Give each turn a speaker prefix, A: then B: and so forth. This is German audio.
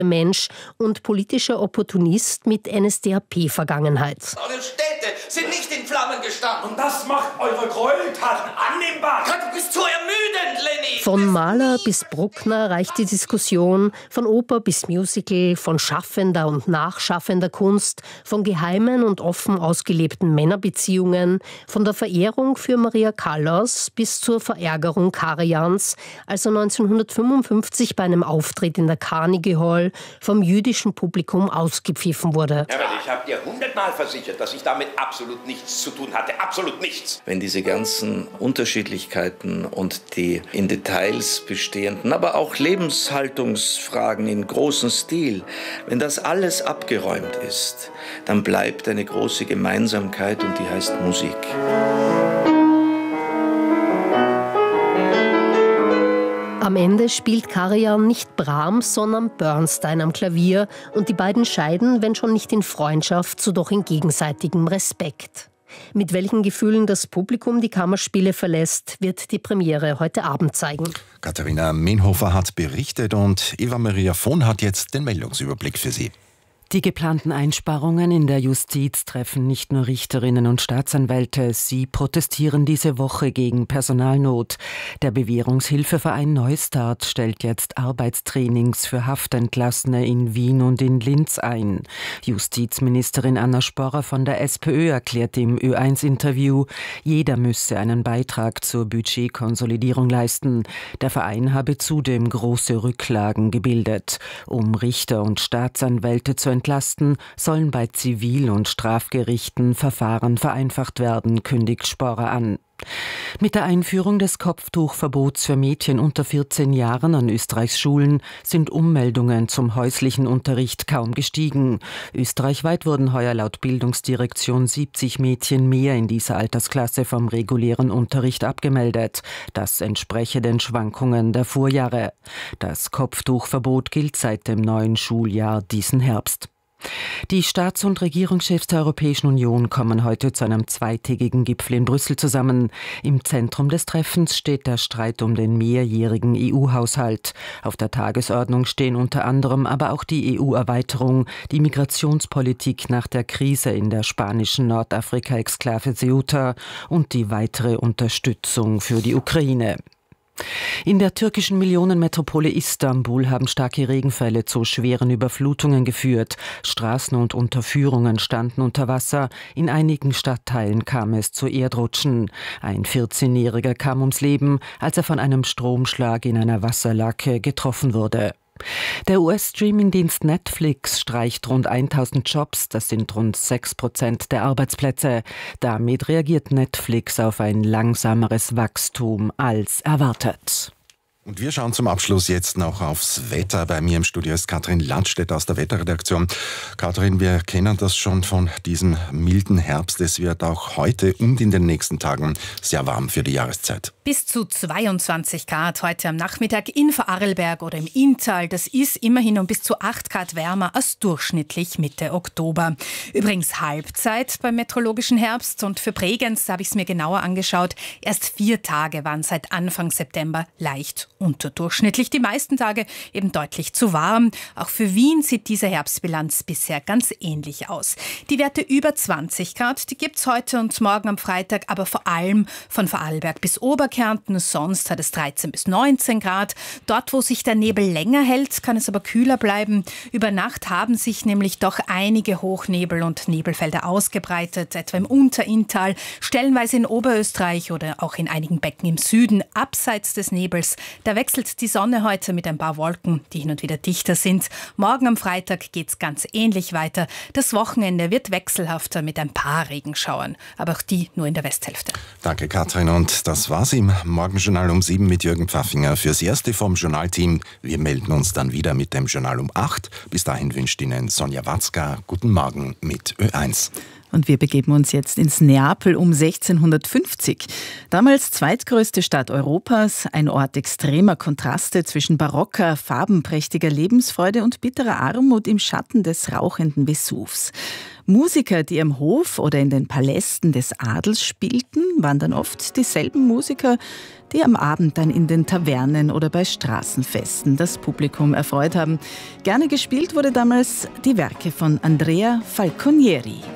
A: Mensch und politischer Opportunist mit NSDAP-Vergangenheit.
B: Eure Städte sind nicht in Flammen gestanden.
C: Und das macht eure Gräueltaten annehmbar.
B: Du bist zu ermüdend, Lenny.
A: Von Mahler bis Bruckner reicht die Diskussion, von Oper bis Musical, von schaffender und nachschaffender Kunst, von geheimen und offen ausgelebten Männerbeziehungen, von der Verehrung für Maria Callas bis zur Verärgerung Karajan's, als er 1955 bei einem Auftritt in der Carnegie Hall vom jüdischen Publikum ausgepfiffen wurde.
B: Ja, aber ich habe dir 100-mal versichert, dass ich damit absolut nichts zu tun hatte. Absolut nichts.
D: Wenn diese ganzen Unterschiedlichkeiten und die in Details bestehenden, aber auch Lebenshaltungsfragen in großem Stil, wenn das alles abgeräumt ist, dann bleibt eine große Gemeinsamkeit und die heißt Musik.
A: Am Ende spielt Karajan nicht Brahms, sondern Bernstein am Klavier und die beiden scheiden, wenn schon nicht in Freundschaft, so doch in gegenseitigem Respekt. Mit welchen Gefühlen das Publikum die Kammerspiele verlässt, wird die Premiere heute Abend zeigen.
E: Katharina Menhofer hat berichtet und Eva-Maria Von hat jetzt den Meldungsüberblick für Sie.
F: Die geplanten Einsparungen in der Justiz treffen nicht nur Richterinnen und Staatsanwälte. Sie protestieren diese Woche gegen Personalnot. Der Bewährungshilfeverein Neustart stellt jetzt Arbeitstrainings für Haftentlassene in Wien und in Linz ein. Justizministerin Anna Sporrer von der SPÖ erklärte im Ö1-Interview, jeder müsse einen Beitrag zur Budgetkonsolidierung leisten. Der Verein habe zudem große Rücklagen gebildet. Um Richter und Staatsanwälte zu entlasten, sollen bei Zivil- und Strafgerichten Verfahren vereinfacht werden, kündigt Sporrer an. Mit der Einführung des Kopftuchverbots für Mädchen unter 14 Jahren an Österreichs Schulen sind Ummeldungen zum häuslichen Unterricht kaum gestiegen. Österreichweit wurden heuer laut Bildungsdirektion 70 Mädchen mehr in dieser Altersklasse vom regulären Unterricht abgemeldet. Das entspreche den Schwankungen der Vorjahre. Das Kopftuchverbot gilt seit dem neuen Schuljahr diesen Herbst. Die Staats- und Regierungschefs der Europäischen Union kommen heute zu einem zweitägigen Gipfel in Brüssel zusammen. Im Zentrum des Treffens steht der Streit um den mehrjährigen EU-Haushalt. Auf der Tagesordnung stehen unter anderem aber auch die EU-Erweiterung, die Migrationspolitik nach der Krise in der spanischen Nordafrika-Exklave Ceuta und die weitere Unterstützung für die Ukraine. In der türkischen Millionenmetropole Istanbul haben starke Regenfälle zu schweren Überflutungen geführt. Straßen und Unterführungen standen unter Wasser. In einigen Stadtteilen kam es zu Erdrutschen. Ein 14-Jähriger kam ums Leben, als er von einem Stromschlag in einer Wasserlake getroffen wurde. Der US-Streaming-Dienst Netflix streicht rund 1000 Jobs, das sind rund 6% der Arbeitsplätze. Damit reagiert Netflix auf ein langsameres Wachstum als erwartet.
E: Und wir schauen zum Abschluss jetzt noch aufs Wetter. Bei mir im Studio ist Katrin Landstedt aus der Wetterredaktion. Katrin, wir kennen das schon von diesem milden Herbst. Es wird auch heute und in den nächsten Tagen sehr warm für die Jahreszeit.
G: Bis zu 22 Grad heute am Nachmittag in Vorarlberg oder im Inntal. Das ist immerhin um bis zu 8 Grad wärmer als durchschnittlich Mitte Oktober. Übrigens Halbzeit beim meteorologischen Herbst und für Bregenz habe ich es mir genauer angeschaut. Erst 4 Tage waren seit Anfang September leicht unterdurchschnittlich. Die meisten Tage eben deutlich zu warm. Auch für Wien sieht diese Herbstbilanz bisher ganz ähnlich aus. Die Werte über 20 Grad, die gibt es heute und morgen am Freitag, aber vor allem von Vorarlberg bis Oberkärnten. Sonst hat es 13 bis 19 Grad. Dort, wo sich der Nebel länger hält, kann es aber kühler bleiben. Über Nacht haben sich nämlich doch einige Hochnebel- und Nebelfelder ausgebreitet, etwa im Unterinntal, stellenweise in Oberösterreich oder auch in einigen Becken im Süden. Abseits des Nebels, da wechselt die Sonne heute mit ein paar Wolken, die hin und wieder dichter sind. Morgen am Freitag geht es ganz ähnlich weiter. Das Wochenende wird wechselhafter mit ein paar Regenschauern, aber auch die nur in der Westhälfte.
E: Danke, Katrin. Und das war's im Morgenjournal um 7 mit Jürgen Pfaffinger. Fürs Erste vom Journalteam. Wir melden uns dann wieder mit dem Journal um 8. Bis dahin wünscht Ihnen Sonja Watzka guten Morgen mit Ö1.
H: Und wir begeben uns jetzt ins Neapel um 1650. Damals zweitgrößte Stadt Europas, ein Ort extremer Kontraste zwischen barocker, farbenprächtiger Lebensfreude und bitterer Armut im Schatten des rauchenden Vesuvs. Musiker, die am Hof oder in den Palästen des Adels spielten, waren dann oft dieselben Musiker, die am Abend dann in den Tavernen oder bei Straßenfesten das Publikum erfreut haben. Gerne gespielt wurde damals die Werke von Andrea Falconieri.